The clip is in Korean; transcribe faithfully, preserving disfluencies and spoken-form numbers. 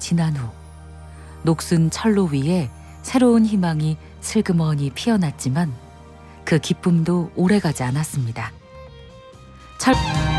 지난 후 녹슨 철로 위에 새로운 희망이 슬그머니 피어났지만 그 기쁨도 오래가지 않았습니다. 철...